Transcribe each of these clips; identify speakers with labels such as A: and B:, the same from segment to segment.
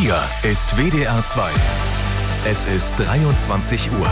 A: Hier ist WDR 2. Es ist 23 Uhr.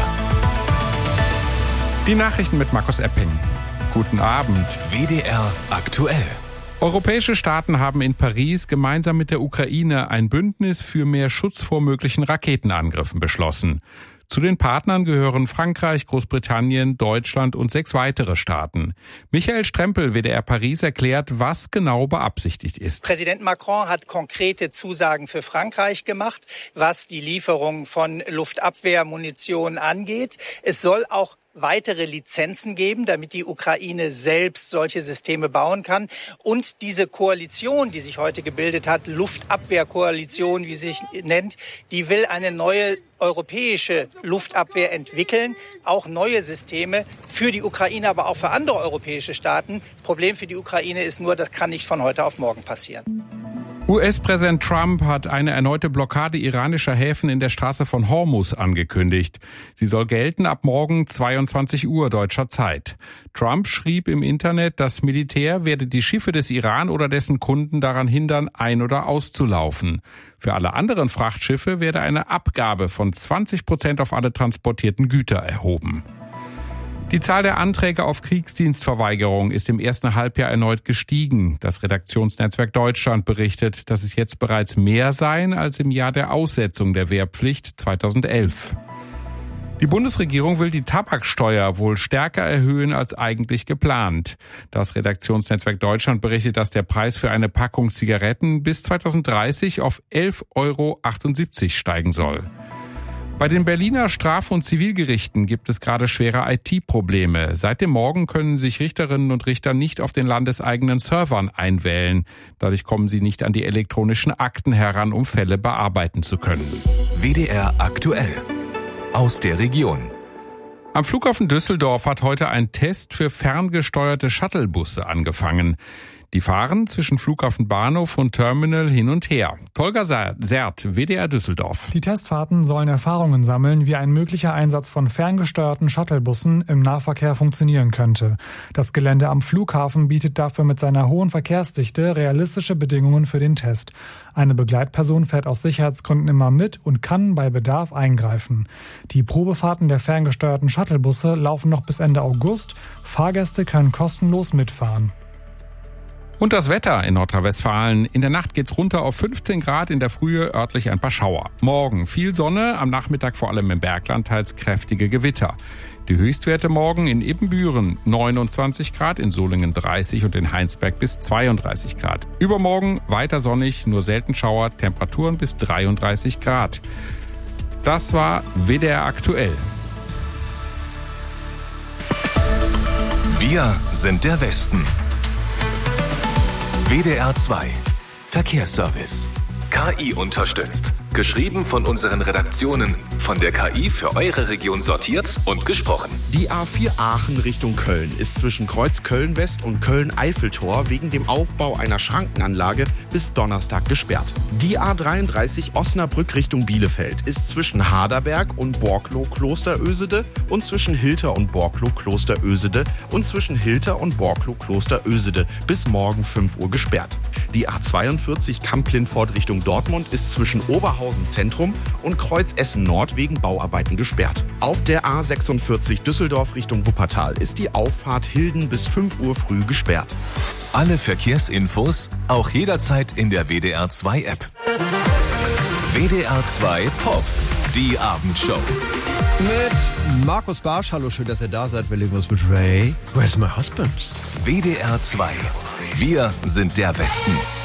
B: Die Nachrichten mit Markus Epping. Guten Abend.
A: WDR aktuell.
B: Europäische Staaten haben in Paris gemeinsam mit der Ukraine ein Bündnis für mehr Schutz vor möglichen Raketenangriffen beschlossen. Zu den Partnern gehören Frankreich, Großbritannien, Deutschland und 6 weitere Staaten. Michael Strempel, WDR Paris, erklärt, was genau beabsichtigt ist.
C: Präsident Macron hat konkrete Zusagen für Frankreich gemacht, was die Lieferung von Luftabwehrmunition angeht. Es soll auch weitere Lizenzen geben, damit die Ukraine selbst solche Systeme bauen kann. Und diese Koalition, die sich heute gebildet hat, Luftabwehrkoalition, wie sie sich nennt, die will eine neue europäische Luftabwehr entwickeln, auch neue Systeme für die Ukraine, aber auch für andere europäische Staaten. Problem für die Ukraine ist nur, das kann nicht von heute auf morgen passieren.
B: US-Präsident Trump hat eine erneute Blockade iranischer Häfen in der Straße von Hormuz angekündigt. Sie soll gelten ab morgen 22 Uhr deutscher Zeit. Trump schrieb im Internet, das Militär werde die Schiffe des Iran oder dessen Kunden daran hindern, ein- oder auszulaufen. Für alle anderen Frachtschiffe werde eine Abgabe von 20% auf alle transportierten Güter erhoben. Die Zahl der Anträge auf Kriegsdienstverweigerung ist im ersten Halbjahr erneut gestiegen. Das Redaktionsnetzwerk Deutschland berichtet, dass es jetzt bereits mehr seien als im Jahr der Aussetzung der Wehrpflicht 2011. Die Bundesregierung will die Tabaksteuer wohl stärker erhöhen als eigentlich geplant. Das Redaktionsnetzwerk Deutschland berichtet, dass der Preis für eine Packung Zigaretten bis 2030 auf 11,78 € steigen soll. Bei den Berliner Straf- und Zivilgerichten gibt es gerade schwere IT-Probleme. Seit dem Morgen können sich Richterinnen und Richter nicht auf den landeseigenen Servern einwählen. Dadurch kommen sie nicht an die elektronischen Akten heran, um Fälle bearbeiten zu können.
A: WDR aktuell. Aus der Region.
B: Am Flughafen Düsseldorf hat heute ein Test für ferngesteuerte Shuttlebusse angefangen. Die fahren zwischen Flughafen Bahnhof und Terminal hin und her. Tolga Sert, WDR Düsseldorf.
D: Die Testfahrten sollen Erfahrungen sammeln, wie ein möglicher Einsatz von ferngesteuerten Shuttlebussen im Nahverkehr funktionieren könnte. Das Gelände am Flughafen bietet dafür mit seiner hohen Verkehrsdichte realistische Bedingungen für den Test. Eine Begleitperson fährt aus Sicherheitsgründen immer mit und kann bei Bedarf eingreifen. Die Probefahrten der ferngesteuerten Shuttlebusse laufen noch bis Ende August. Fahrgäste können kostenlos mitfahren.
B: Und das Wetter in Nordrhein-Westfalen. In der Nacht geht's runter auf 15 Grad, in der Frühe örtlich ein paar Schauer. Morgen viel Sonne, am Nachmittag vor allem im Bergland teils kräftige Gewitter. Die Höchstwerte morgen in Ibbenbüren 29 Grad, in Solingen 30 und in Heinsberg bis 32 Grad. Übermorgen weiter sonnig, nur selten Schauer, Temperaturen bis 33 Grad. Das war WDR aktuell.
A: Wir sind der Westen. WDR 2 Verkehrsservice. KI unterstützt. Geschrieben von unseren Redaktionen. Von der KI für eure Region sortiert und gesprochen.
E: Die A4 Aachen Richtung Köln ist zwischen Kreuz Köln-West und Köln-Eiffeltor wegen dem Aufbau einer Schrankenanlage bis Donnerstag gesperrt. Die A33 Osnabrück Richtung Bielefeld ist zwischen Haderberg und Borklow-Klosterösede und zwischen Hilter und Borklow-Klosterösede und zwischen Hilter und Borklow-Klosterösede bis morgen 5 Uhr gesperrt. Die A42 Kamp-Lindfort Richtung Dortmund ist zwischen Oberhausen Zentrum und Kreuz Essen Nord wegen Bauarbeiten gesperrt. Auf der A46 Düsseldorf Richtung Wuppertal ist die Auffahrt Hilden bis 5 Uhr früh gesperrt.
A: Alle Verkehrsinfos auch jederzeit in der WDR 2 App. WDR 2 Pop, die Abendshow.
F: Mit Markus Barsch. Hallo, schön, dass ihr da seid. Wir legen los mit Ray. Where's my husband?
A: WDR 2. Wir sind der Westen.